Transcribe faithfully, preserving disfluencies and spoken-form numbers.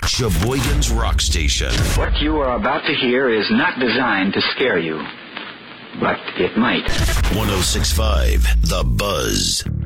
Sheboygan's Rock Station. What you are about to hear is not designed to scare you, but it might. one oh six point five The Buzz.